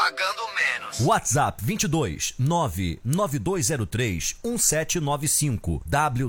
pagando menos. WhatsApp 22 99203 1795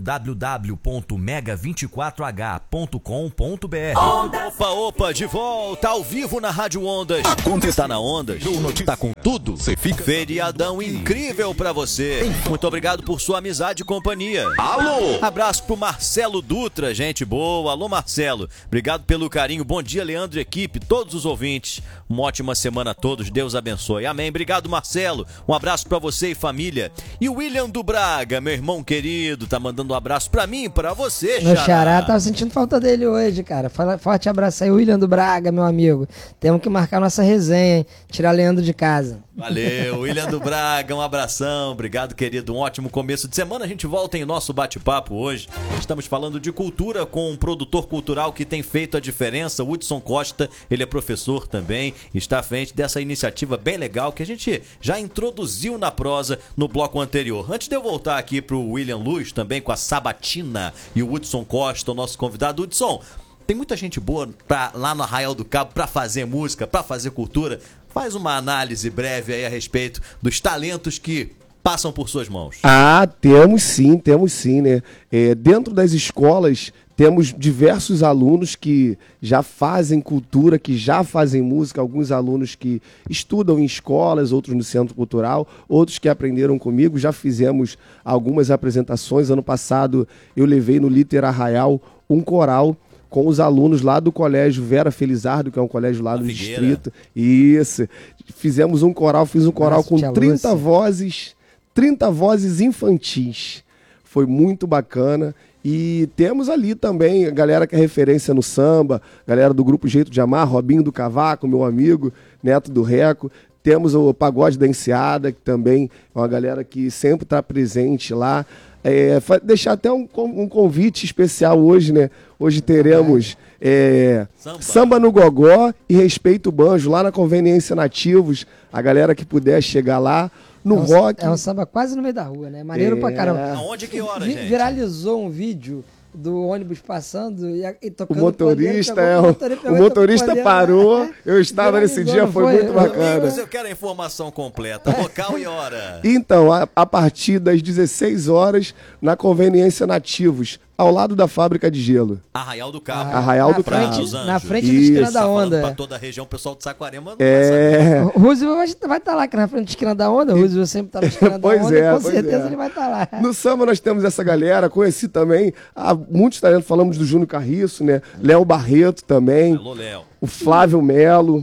www.mega24h.com.br. Opa, de volta ao vivo na Rádio Ondas. Tá na Ondas? Tá com tudo? Feriadão incrível pra você. Muito obrigado por sua amizade e companhia. Alô! Abraço pro Marcelo Dutra, gente boa. Alô, Marcelo. Obrigado pelo carinho. Bom dia, Leandro e equipe, todos os ouvintes. Uma ótima semana a todos. Deus abençoe. Amém. Obrigado, Marcelo. Um abraço pra você e família. E o William do Braga, meu irmão querido, tá mandando um abraço pra mim e pra você, Meu xará. Tava sentindo falta dele hoje, cara. Forte abraço aí, William do Braga, meu amigo. Temos que marcar nossa resenha, hein? Tirar Leandro de casa. Valeu, William do Braga, um abração, obrigado, querido, um ótimo começo de semana. A gente volta em nosso bate-papo hoje. Estamos falando de cultura com um produtor cultural que tem feito a diferença, o Hudson Costa. Ele é professor também, está à frente dessa iniciativa bem legal que a gente já introduziu na prosa no bloco anterior. Antes de eu voltar aqui para o William Luz, também com a Sabatina e o Hudson Costa, o nosso convidado. Hudson, tem muita gente boa lá no Arraial do Cabo para fazer música, para fazer cultura. Faz uma análise breve aí a respeito dos talentos que passam por suas mãos. Temos sim, né? Dentro das escolas, temos diversos alunos que já fazem cultura, que já fazem música, alguns alunos que estudam em escolas, outros no Centro Cultural, outros que aprenderam comigo, já fizemos algumas apresentações. Ano passado eu levei no Liter Arraial um coral com os alunos lá do Colégio Vera Felizardo, que é um colégio lá do distrito. Isso. Fizemos um coral, fiz um coral com 30 vozes infantis. Foi muito bacana. E temos ali também a galera que é referência no samba, galera do Grupo Jeito de Amar, Robinho do Cavaco, meu amigo, Neto do Reco. Temos o Pagode da Enseada, que também é uma galera que sempre está presente lá. Deixar até um convite especial hoje, né? Hoje teremos Samba no Gogó e Respeito Banjo, lá na Conveniência Nativos. A galera que puder chegar lá. No rock. É um samba quase no meio da rua, né? Maneiro pra caramba. Aonde, que hora, gente? Viralizou um vídeo do ônibus passando e tocando. O motorista parou. Eu estava nesse dia, foi muito bacana. Mas eu quero a informação completa, local e hora. Então, a partir das 16 horas, na Conveniência Nativos, ao lado da fábrica de gelo. Arraial do Cabo. Arraial do Cabo. Na frente do Esquina da Onda. Pra toda a região, o pessoal de Saquarema não O Roosevelt vai estar lá, que na frente do Esquina da Onda. O Roosevelt sempre está no Esquina da Onda. Com certeza ele vai estar lá. No samba nós temos essa galera. Conheci também muitos talentos. Falamos do Júnior Carriço, né? Léo Barreto também. Alô, Léo. O Flávio Melo.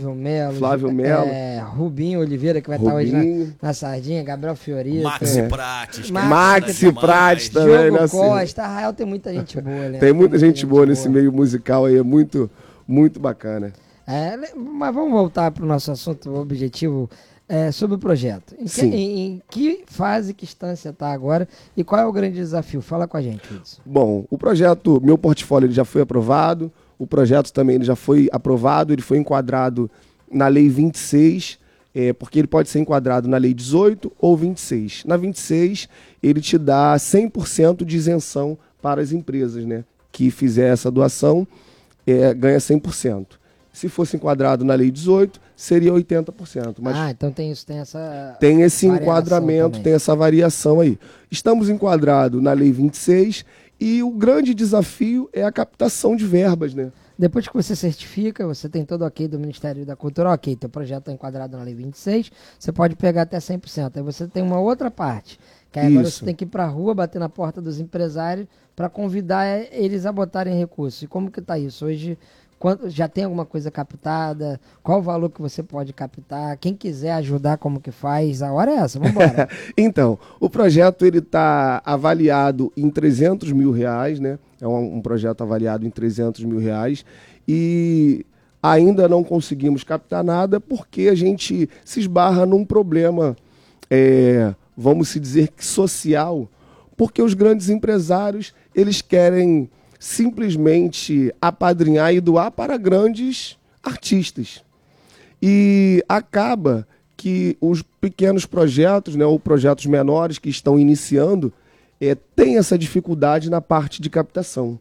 Rubinho Oliveira, que vai estar hoje na Sardinha. Gabriel Fiorito. Maxi Prates. Maxi Prates também. Diogo Costa. Arraial tem muita gente boa, né? Tem muita gente boa nesse meio musical aí. É muito, muito bacana. Mas vamos voltar para o nosso assunto objetivo sobre o projeto. Em que fase, que instância está agora e qual é o grande desafio? Fala com a gente, Hudson. Bom, o projeto, meu portfólio, ele já foi aprovado. O projeto também ele já foi aprovado, ele foi enquadrado na Lei 26, porque ele pode ser enquadrado na Lei 18 ou 26. Na 26, ele te dá 100% de isenção para as empresas, né? Que fizer essa doação, ganha 100%. Se fosse enquadrado na Lei 18, seria 80%. Mas então tem essa... Tem esse enquadramento, também. Tem essa variação aí. Estamos enquadrados na Lei 26 e o grande desafio é a captação de verbas, né? Depois que você certifica, você tem todo o ok do Ministério da Cultura, ok, teu projeto está enquadrado na Lei 26, você pode pegar até 100%. Aí você tem uma outra parte, que aí agora você tem que ir para a rua, bater na porta dos empresários para convidar eles a botarem recursos. E como que está isso? Hoje, já tem alguma coisa captada? Qual o valor que você pode captar? Quem quiser ajudar, como que faz? A hora é essa, vamos embora. Então, o projeto está avaliado em R$300 mil, né? É um projeto avaliado em R$300 mil e ainda não conseguimos captar nada porque a gente se esbarra num problema, vamos se dizer, social, porque os grandes empresários, eles querem simplesmente apadrinhar e doar para grandes artistas. E acaba que os pequenos projetos, né, ou projetos menores que estão iniciando, têm essa dificuldade na parte de captação.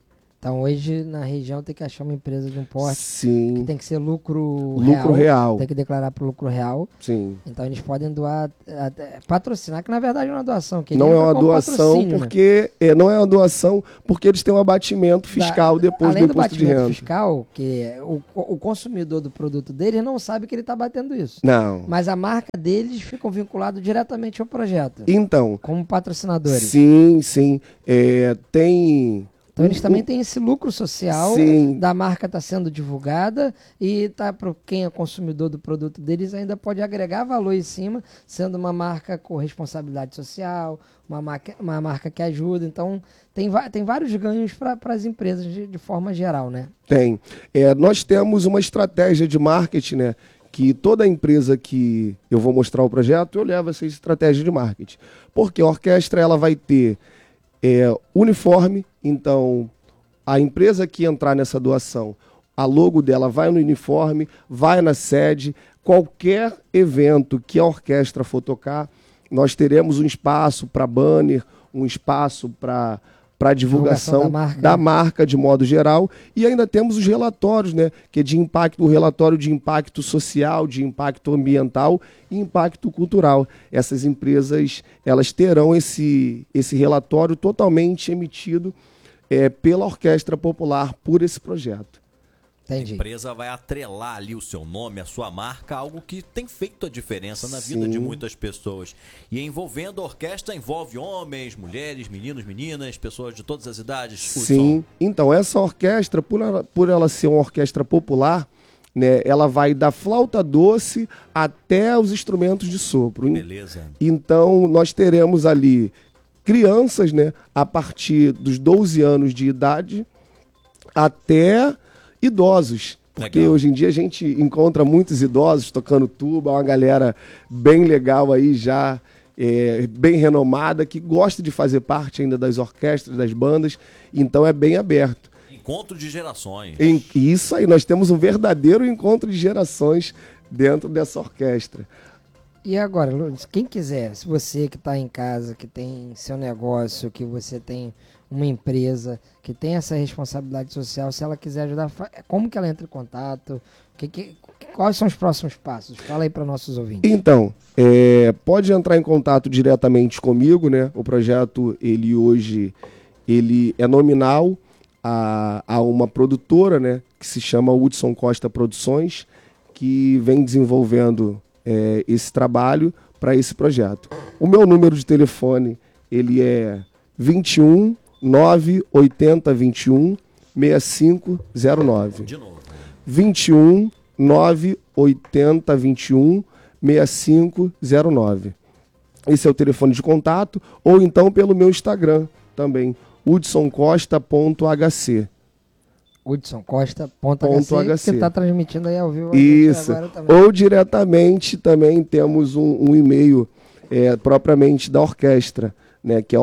Então hoje na região tem que achar uma empresa de um porte Sim. que tem que ser lucro real. Tem que declarar para lucro real. Sim. Então eles podem doar, patrocinar, que na verdade é uma doação. Que não é uma doação porque não é uma doação porque eles têm um abatimento fiscal depois do imposto de renda. Além do fiscal, que o consumidor do produto dele não sabe que ele está batendo isso. Não. Mas a marca deles ficam vinculados diretamente ao projeto. Então. Como patrocinadores. Sim, sim. Tem... Então eles também têm esse lucro social da marca estar sendo divulgada e para quem é consumidor do produto deles ainda pode agregar valor em cima, sendo uma marca com responsabilidade social, uma marca que ajuda. Então tem vários ganhos para as empresas de forma geral, né? Tem. Nós temos uma estratégia de marketing, né? Que toda empresa que eu vou mostrar o projeto, eu levo essa estratégia de marketing. Porque a orquestra ela vai ter uniforme, então a empresa que entrar nessa doação, a logo dela vai no uniforme, vai na sede, qualquer evento que a orquestra for tocar, nós teremos um espaço para banner, um espaço para divulgação da marca de modo geral, e ainda temos os relatórios, né, que é de impacto, o relatório de impacto social, de impacto ambiental e impacto cultural. Essas empresas elas terão esse relatório totalmente emitido pela Orquestra Popular por esse projeto. Entendi. A empresa vai atrelar ali o seu nome, a sua marca, algo que tem feito a diferença na vida de muitas pessoas. E envolvendo a orquestra, envolve homens, mulheres, meninos, meninas, pessoas de todas as idades. Sim, então essa orquestra, por ela ser uma orquestra popular, né, ela vai da flauta doce até os instrumentos de sopro. Beleza. Então nós teremos ali crianças, né, a partir dos 12 anos de idade até idosos, porque hoje em dia a gente encontra muitos idosos tocando tuba, uma galera bem legal aí já, bem renomada, que gosta de fazer parte ainda das orquestras, das bandas, então é bem aberto. Encontro de gerações. Isso aí, nós temos um verdadeiro encontro de gerações dentro dessa orquestra. E agora, Lourdes, quem quiser, se você que está em casa, que tem seu negócio, que você tem uma empresa, que tem essa responsabilidade social, se ela quiser ajudar, como que ela entra em contato? Quais são os próximos passos? Fala aí para nossos ouvintes. Então, pode entrar em contato diretamente comigo, né? O projeto, hoje é nominal a uma produtora, né? Que se chama Hudson Costa Produções, que vem desenvolvendo esse trabalho para esse projeto. O meu número de telefone, ele é 21 980 21 6509. De novo. 21 980 21 6509. Esse é o telefone de contato, ou então pelo meu Instagram também, hudsoncosta.hc. hudsoncosta.hc, que está transmitindo aí ao vivo. Isso. Agora também. Ou diretamente também temos um e-mail propriamente da orquestra, né, que é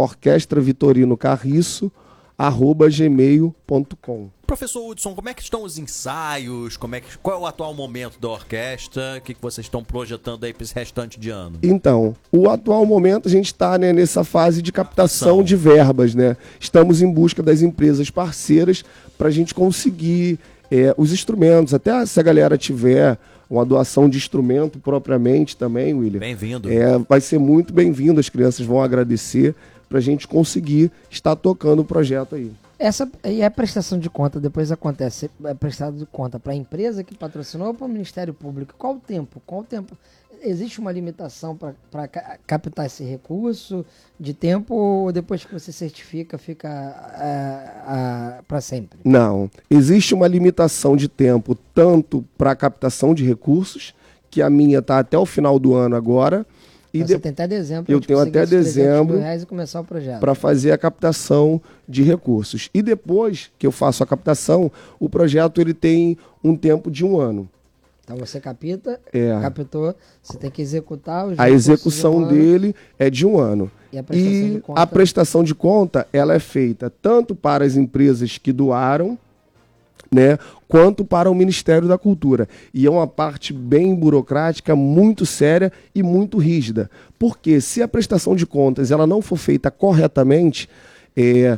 orquestravitorinocarriço@gmail.com. Professor Hudson, como é que estão os ensaios? Qual é o atual momento da orquestra? O que vocês estão projetando aí para esse restante de ano? Então, o atual momento a gente está, né, nessa fase de captação de verbas, né? Estamos em busca das empresas parceiras para a gente conseguir os instrumentos. Até se a galera tiver uma doação de instrumento propriamente também, William. Bem-vindo. Vai ser muito bem-vindo, as crianças vão agradecer para a gente conseguir estar tocando o projeto aí. E a prestação de conta depois acontece, é prestado de conta para a empresa que patrocinou ou para o Ministério Público? Qual o tempo? Existe uma limitação para captar esse recurso de tempo ou depois que você certifica fica para sempre? Não, existe uma limitação de tempo tanto para a captação de recursos, que a minha está até o final do ano agora. E você tem até dezembro. Eu tenho até dezembro e começar o projeto para fazer a captação de recursos. E depois que eu faço a captação, o projeto ele tem um tempo de 1 ano. Então você captou, você tem que executar os a execução dele é de 1 ano. E a prestação de conta ela é feita tanto para as empresas que doaram, né, quanto para o Ministério da Cultura. E é uma parte bem burocrática, muito séria e muito rígida. Porque se a prestação de contas ela não for feita corretamente,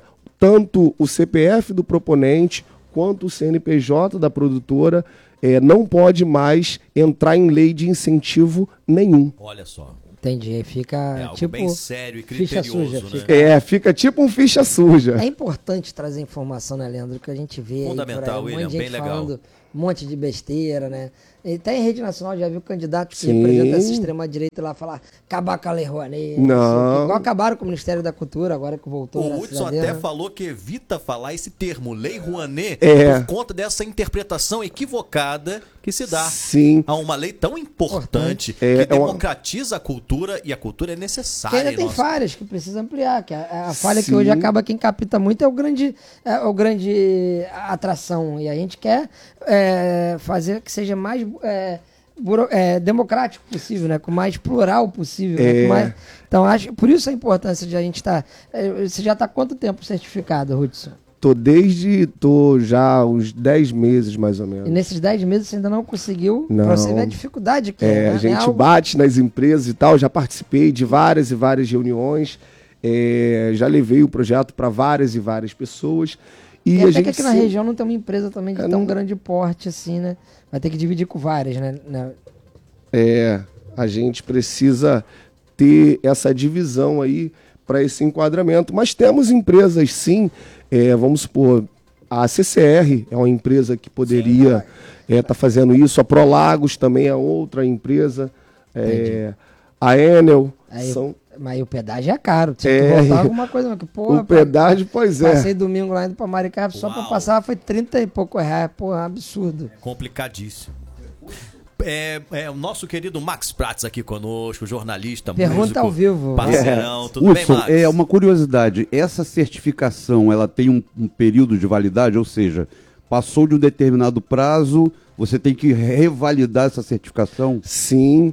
tanto o CPF do proponente quanto o CNPJ da produtora não pode mais entrar em lei de incentivo nenhum. Olha só. Entendi, fica algo tipo bem sério e ficha criterioso, suja. né? Fica tipo um ficha suja. É importante trazer informação, né, Leandro? Que a gente vê Fundamental, aí, William, bem legal. falando um monte de besteira, né? E até em rede nacional já viu candidatos que Sim. representam essa extrema-direita lá falar acabar com a Lei Rouanet. Não. Igual acabaram com o Ministério da Cultura, agora que voltou. O Hudson até falou que evita falar esse termo, Lei Rouanet, por conta dessa interpretação equivocada que se dá a uma lei tão importante que democratiza a cultura, e a cultura é necessária. Que ainda tem falhas que precisa ampliar, que a falha que hoje acaba quem capta muito é o grande atração, e a gente quer fazer que seja mais democrático possível, né? Com mais plural possível. Né? Então, por isso a importância de a gente estar... você já está há quanto tempo certificado, Hudson? Tô já há uns 10 meses, mais ou menos. E nesses 10 meses você ainda não conseguiu? Não. Pra você ver a dificuldade que é. A gente bate nas empresas e tal, já participei de várias e várias reuniões, já levei o projeto para várias e várias pessoas. E até que aqui na região não tem uma empresa também de tão grande porte assim, né? Vai ter que dividir com várias, né? A gente precisa ter essa divisão aí para esse enquadramento. Mas temos empresas, sim, vamos supor, a CCR é uma empresa que poderia estar fazendo isso, a Prolagos também é outra empresa, a Enel. Mas o pedágio é caro, tinha que voltar alguma coisa. O pedágio, pois é. Passei domingo lá indo para Maricá, só para passar foi 30 e pouco reais, absurdo. Complicadíssimo. O nosso querido Max Prats aqui conosco, jornalista, Pergunta músico, ao vivo. Parceirão, tudo bem, Max? Uma curiosidade, essa certificação, ela tem um período de validade, ou seja, passou de um determinado prazo, você tem que revalidar essa certificação? Sim,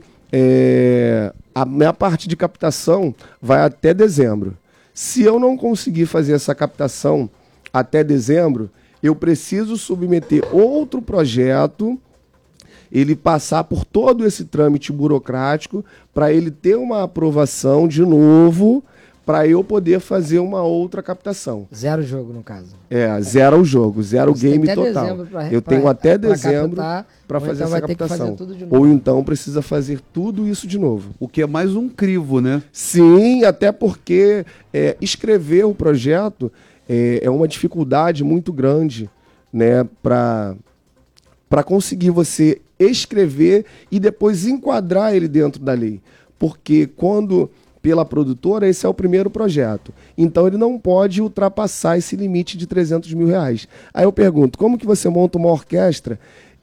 a minha parte de captação vai até dezembro. Se eu não conseguir fazer essa captação até dezembro, eu preciso submeter outro projeto, ele passar por todo esse trâmite burocrático para ele ter uma aprovação de novo, para eu poder fazer uma outra captação. Zero jogo, no caso. Zero o jogo, zero o game total. Eu tenho até dezembro para fazer essa captação. Ou então precisa fazer tudo isso de novo. O que é mais um crivo, né? Sim, até porque escrever o projeto é uma dificuldade muito grande, né, para conseguir você escrever e depois enquadrar ele dentro da lei. Porque pela produtora, esse é o primeiro projeto. Então ele não pode ultrapassar esse limite de R$300 mil. Aí eu pergunto, como que você monta uma orquestra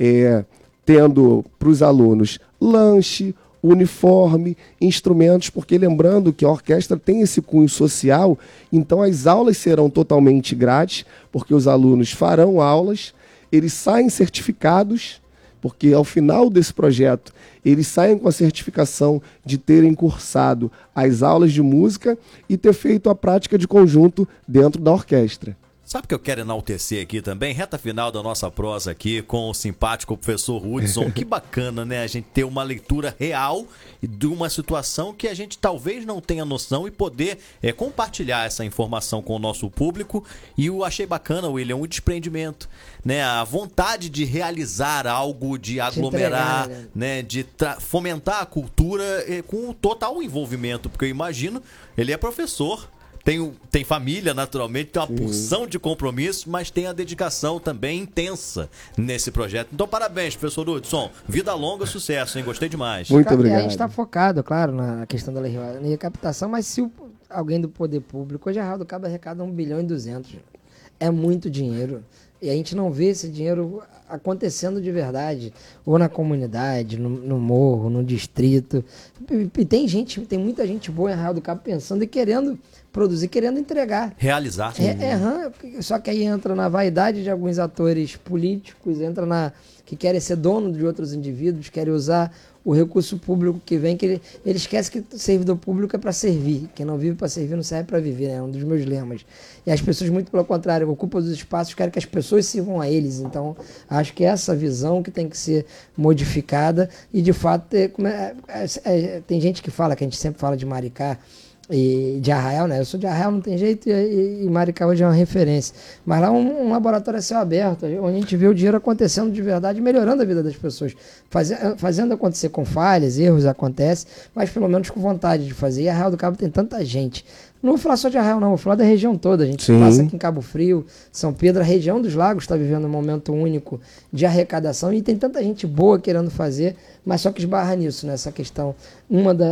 tendo para os alunos lanche, uniforme, instrumentos, porque lembrando que a orquestra tem esse cunho social, então as aulas serão totalmente grátis, porque os alunos farão aulas, eles saem certificados, porque ao final desse projeto eles saem com a certificação de terem cursado as aulas de música e ter feito a prática de conjunto dentro da orquestra. Sabe o que eu quero enaltecer aqui também? Reta final da nossa prosa aqui com o simpático professor Hudson. Que bacana, né? A gente ter uma leitura real de uma situação que a gente talvez não tenha noção e poder compartilhar essa informação com o nosso público. E eu achei bacana, William, o desprendimento, né? A vontade de realizar algo, de aglomerar, né? De fomentar a cultura com total envolvimento. Porque eu imagino, ele é professor. Tem família, naturalmente, tem uma porção de compromisso, mas tem a dedicação também intensa nesse projeto. Então, parabéns, professor Hudson. Vida longa, sucesso, hein? Gostei demais. Muito obrigado. A gente está focado, claro, na questão da lei de captação, mas se alguém do poder público, hoje a Arraial do Cabo arrecada 1,2 bilhão. É muito dinheiro. E a gente não vê esse dinheiro acontecendo de verdade, ou na comunidade, no morro, no distrito. E tem muita gente boa em Arraial do Cabo pensando e querendo produzir, querendo entregar. Realizar. Só que aí entra na vaidade de alguns atores políticos, entra que querem ser dono de outros indivíduos, querem usar o recurso público que vem, que ele esquece que servidor público é para servir. Quem não vive para servir não serve para viver, é um dos meus lemas. E as pessoas, muito pelo contrário, ocupam os espaços, querem que as pessoas sirvam a eles. Então, acho que é essa visão que tem que ser modificada e, de fato, tem gente que fala, que a gente sempre fala de Maricá, e de Arraial, né? Eu sou de Arraial, não tem jeito, e Maricá hoje é uma referência. Mas lá um laboratório a céu aberto, onde a gente vê o dinheiro acontecendo de verdade, melhorando a vida das pessoas, fazendo acontecer com falhas, erros acontecem, mas pelo menos com vontade de fazer. E Arraial do Cabo tem tanta gente. Não vou falar só de Arraial, não, vou falar da região toda. A gente passa aqui em Cabo Frio, São Pedro, a região dos lagos está vivendo um momento único de arrecadação e tem tanta gente boa querendo fazer, mas só que esbarra nisso, nessa questão.